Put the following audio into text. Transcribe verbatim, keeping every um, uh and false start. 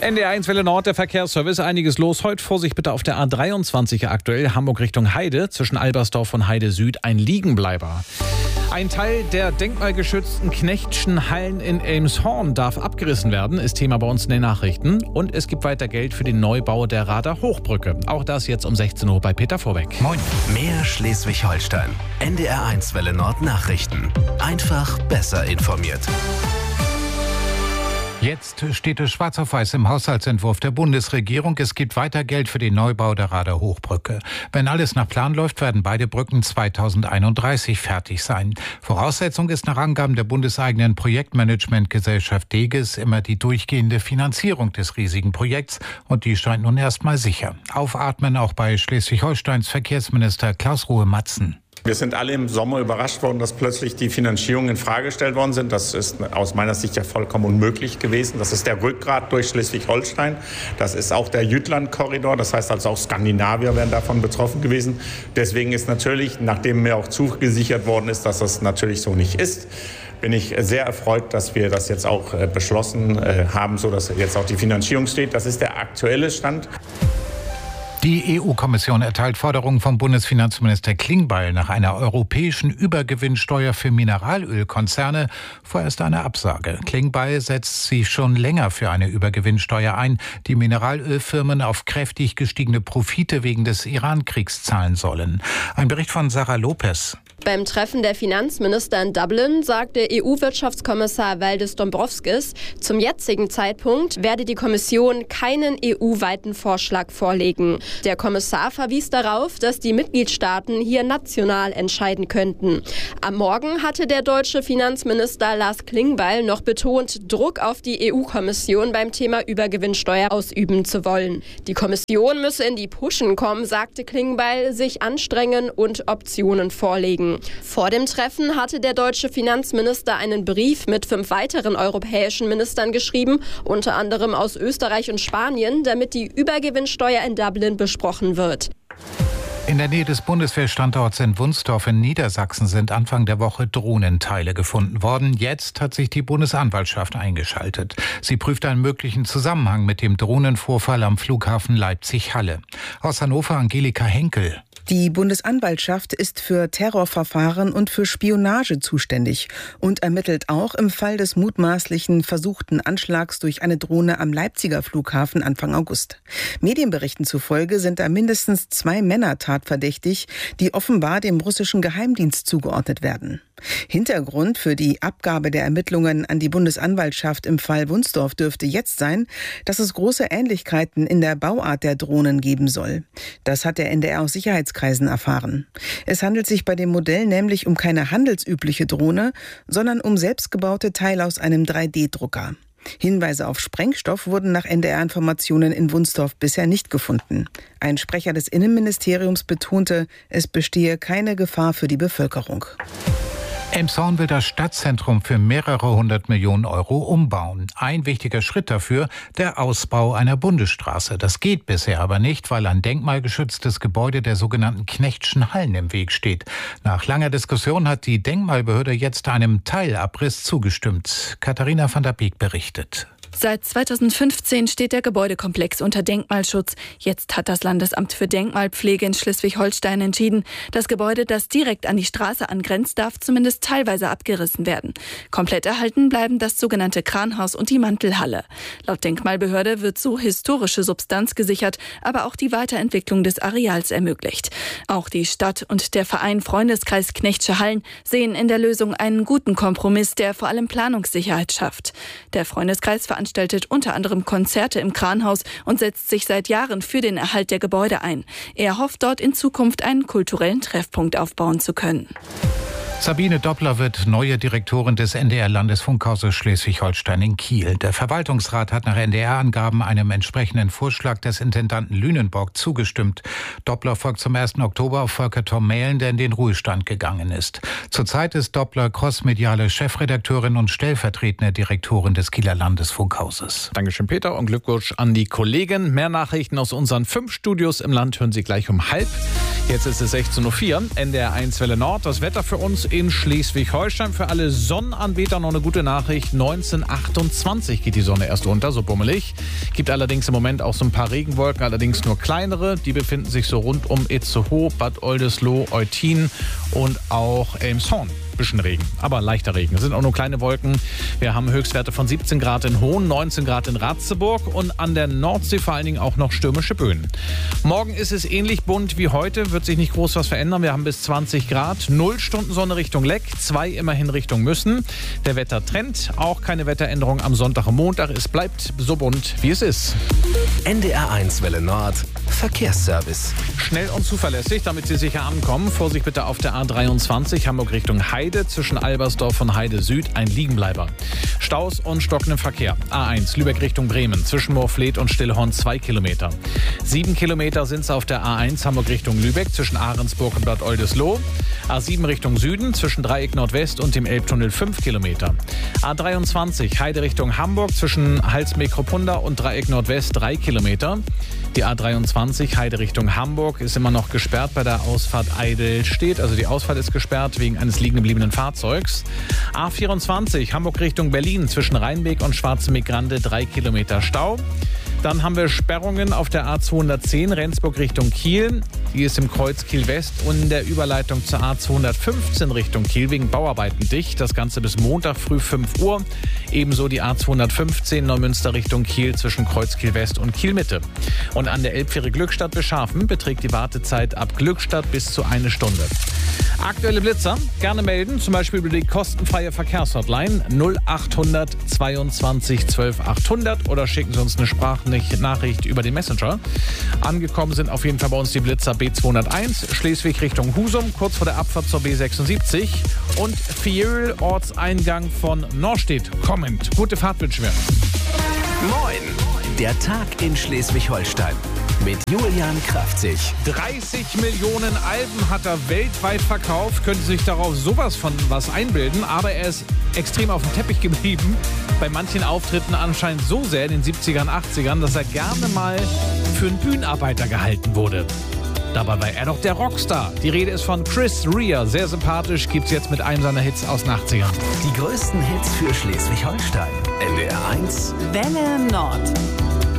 N D R eins Welle Nord, der Verkehrsservice. Einiges los heute. Vorsicht bitte auf der A dreiundzwanzig aktuell. Hamburg Richtung Heide. Zwischen Albersdorf und Heide Süd ein Liegenbleiber. Ein Teil der denkmalgeschützten Knechtschen Hallen in Elmshorn darf abgerissen werden, ist Thema bei uns in den Nachrichten. Und es gibt weiter Geld für den Neubau der Rader Hochbrücke. Auch das jetzt um sechzehn Uhr bei Peter Vorbeck. Moin. Mehr Schleswig-Holstein. N D R eins Welle Nord Nachrichten. Einfach besser informiert. Jetzt steht es schwarz auf weiß im Haushaltsentwurf der Bundesregierung. Es gibt weiter Geld für den Neubau der Rader Hochbrücke. Wenn alles nach Plan läuft, werden beide Brücken zweitausendeinunddreißig fertig sein. Voraussetzung ist nach Angaben der bundeseigenen Projektmanagementgesellschaft DEGES immer die durchgehende Finanzierung des riesigen Projekts. Und die scheint nun erstmal sicher. Aufatmen auch bei Schleswig-Holsteins Verkehrsminister Klaus-Ruhe Matzen. Wir sind alle im Sommer überrascht worden, dass plötzlich die Finanzierungen in Frage gestellt worden sind. Das ist aus meiner Sicht ja vollkommen unmöglich gewesen. Das ist der Rückgrat durch Schleswig-Holstein. Das ist auch der Jütland-Korridor. Das heißt also auch Skandinavier wären davon betroffen gewesen. Deswegen ist natürlich, nachdem mir auch zugesichert worden ist, dass das natürlich so nicht ist, bin ich sehr erfreut, dass wir das jetzt auch beschlossen haben, sodass jetzt auch die Finanzierung steht. Das ist der aktuelle Stand. Die E U-Kommission erteilt Forderungen vom Bundesfinanzminister Klingbeil nach einer europäischen Übergewinnsteuer für Mineralölkonzerne vorerst eine Absage. Klingbeil setzt sich schon länger für eine Übergewinnsteuer ein, die Mineralölfirmen auf kräftig gestiegene Profite wegen des Iran-Kriegs zahlen sollen. Ein Bericht von Sarah Lopez. Beim Treffen der Finanzminister in Dublin sagte E U-Wirtschaftskommissar Valdis Dombrovskis, zum jetzigen Zeitpunkt werde die Kommission keinen E U-weiten Vorschlag vorlegen. Der Kommissar verwies darauf, dass die Mitgliedstaaten hier national entscheiden könnten. Am Morgen hatte der deutsche Finanzminister Lars Klingbeil noch betont, Druck auf die E U-Kommission beim Thema Übergewinnsteuer ausüben zu wollen. Die Kommission müsse in die Puschen kommen, sagte Klingbeil, sich anstrengen und Optionen vorlegen. Vor dem Treffen hatte der deutsche Finanzminister einen Brief mit fünf weiteren europäischen Ministern geschrieben, unter anderem aus Österreich und Spanien, damit die Übergewinnsteuer in Dublin besprochen wird. In der Nähe des Bundeswehrstandorts in Wunstorf in Niedersachsen sind Anfang der Woche Drohnenteile gefunden worden. Jetzt hat sich die Bundesanwaltschaft eingeschaltet. Sie prüft einen möglichen Zusammenhang mit dem Drohnenvorfall am Flughafen Leipzig-Halle. Aus Hannover Angelika Henkel. Die Bundesanwaltschaft ist für Terrorverfahren und für Spionage zuständig und ermittelt auch im Fall des mutmaßlichen versuchten Anschlags durch eine Drohne am Leipziger Flughafen Anfang August. Medienberichten zufolge sind da mindestens zwei Männer tatverdächtig, die offenbar dem russischen Geheimdienst zugeordnet werden. Hintergrund für die Abgabe der Ermittlungen an die Bundesanwaltschaft im Fall Wunstorf dürfte jetzt sein, dass es große Ähnlichkeiten in der Bauart der Drohnen geben soll. Das hat der N D R aus Sicherheitskreisen erfahren. Es handelt sich bei dem Modell nämlich um keine handelsübliche Drohne, sondern um selbstgebaute Teile aus einem drei D Drucker. Hinweise auf Sprengstoff wurden nach N D R-Informationen in Wunstorf bisher nicht gefunden. Ein Sprecher des Innenministeriums betonte, es bestehe keine Gefahr für die Bevölkerung. Elmshorn will das Stadtzentrum für mehrere hundert Millionen Euro umbauen. Ein wichtiger Schritt dafür, der Ausbau einer Bundesstraße. Das geht bisher aber nicht, weil ein denkmalgeschütztes Gebäude der sogenannten Knechtschen Hallen im Weg steht. Nach langer Diskussion hat die Denkmalbehörde jetzt einem Teilabriss zugestimmt. Katharina van der Beek berichtet. Seit zweitausendfünfzehn steht der Gebäudekomplex unter Denkmalschutz. Jetzt hat das Landesamt für Denkmalpflege in Schleswig-Holstein entschieden, das Gebäude, das direkt an die Straße angrenzt, darf zumindest teilweise abgerissen werden. Komplett erhalten bleiben das sogenannte Kranhaus und die Mantelhalle. Laut Denkmalbehörde wird so historische Substanz gesichert, aber auch die Weiterentwicklung des Areals ermöglicht. Auch die Stadt und der Verein Freundeskreis Knechtsche Hallen sehen in der Lösung einen guten Kompromiss, der vor allem Planungssicherheit schafft. Der Freundeskreis veranstaltet veranstaltet unter anderem Konzerte im Kranhaus und setzt sich seit Jahren für den Erhalt der Gebäude ein. Er hofft, dort in Zukunft einen kulturellen Treffpunkt aufbauen zu können. Sabine Doppler wird neue Direktorin des N D R-Landesfunkhauses Schleswig-Holstein in Kiel. Der Verwaltungsrat hat nach N D R-Angaben einem entsprechenden Vorschlag des Intendanten Lünenborg zugestimmt. Doppler folgt zum ersten Oktober auf Volker Tormälen, der in den Ruhestand gegangen ist. Zurzeit ist Doppler crossmediale Chefredakteurin und stellvertretende Direktorin des Kieler Landesfunkhauses. Dankeschön, Peter, und Glückwunsch an die Kollegen. Mehr Nachrichten aus unseren fünf Studios im Land hören Sie gleich um halb. Jetzt ist es sechzehn Uhr vier, N D R eins Welle Nord. Das Wetter für uns in Schleswig-Holstein. Für alle Sonnenanbeter noch eine gute Nachricht. neunzehn achtundzwanzig geht die Sonne erst unter, so bummelig. Gibt allerdings im Moment auch so ein paar Regenwolken, allerdings nur kleinere. Die befinden sich so rund um Itzehoe, Bad Oldesloe, Eutin und auch Elmshorn. Bisschen Regen, aber leichter Regen. Es sind auch nur kleine Wolken. Wir haben Höchstwerte von siebzehn Grad in Hohn, neunzehn Grad in Ratzeburg und an der Nordsee vor allen Dingen auch noch stürmische Böen. Morgen ist es ähnlich bunt wie heute, wird sich nicht groß was verändern. Wir haben bis zwanzig Grad, null Stunden Sonne Richtung Leck, zwei immerhin Richtung Müssen. Der Wettertrend, auch keine Wetteränderung am Sonntag und Montag. Es bleibt so bunt, wie es ist. N D R eins Welle Nord, Verkehrsservice. Schnell und zuverlässig, damit Sie sicher ankommen. Vorsicht bitte auf der A dreiundzwanzig, Hamburg Richtung Heide. Zwischen Albersdorf und Heide Süd ein Liegenbleiber. Staus und stockenden Verkehr. A eins Lübeck Richtung Bremen. Zwischen Moorfleet und Stillhorn zwei Kilometer. Sieben Kilometer sind es auf der A eins Hamburg Richtung Lübeck. Zwischen Ahrensburg und Bad Oldesloe. A sieben Richtung Süden. Zwischen Dreieck Nordwest und dem Elbtunnel fünf Kilometer. A dreiundzwanzig Heide Richtung Hamburg. Zwischen Hals-Mekropunda und Dreieck Nordwest drei Kilometer. Die A dreiundzwanzig Heide Richtung Hamburg ist immer noch gesperrt bei der Ausfahrt Eidelstedt. Also die Ausfahrt ist gesperrt wegen eines liegen gebliebenen Fahrzeugs. A vierundzwanzig Hamburg Richtung Berlin zwischen Rheinbeek und Schwarzenbeek-Grande drei Kilometer Stau. Dann haben wir Sperrungen auf der A zweihundertzehn Rendsburg Richtung Kiel. Die ist im Kreuz Kiel-West und in der Überleitung zur A zweihundertfünfzehn Richtung Kiel wegen Bauarbeiten dicht. Das Ganze bis Montag früh fünf Uhr. Ebenso die A zweihundertfünfzehn Neumünster Richtung Kiel zwischen Kreuz Kiel-West und Kiel-Mitte. Und an der Elbfähre Glückstadt Beschafen beträgt die Wartezeit ab Glückstadt bis zu eine Stunde. Aktuelle Blitzer gerne melden, zum Beispiel über die kostenfreie Verkehrshotline null achthundert zweiundzwanzig zwölf achthundert oder schicken Sie uns eine Sprachnachricht über den Messenger. Angekommen sind auf jeden Fall bei uns die Blitzer B zweihunderteins, Schleswig Richtung Husum, kurz vor der Abfahrt zur B sechsundsiebzig und Fiöl, Ortseingang von Norstedt kommend. Gute Fahrt wünschen wir. Moin, der Tag in Schleswig-Holstein mit Julian Kraftzig. dreißig Millionen Alben hat er weltweit verkauft, könnte sich darauf sowas von was einbilden, aber er ist extrem auf dem Teppich geblieben. Bei manchen Auftritten anscheinend so sehr in den siebzigern, achtzigern, dass er gerne mal für einen Bühnenarbeiter gehalten wurde. Dabei war er doch der Rockstar. Die Rede ist von Chris Rea. Sehr sympathisch, gibt's jetzt mit einem seiner Hits aus den achtzigern. Die größten Hits für Schleswig-Holstein. N D R eins Welle Nord.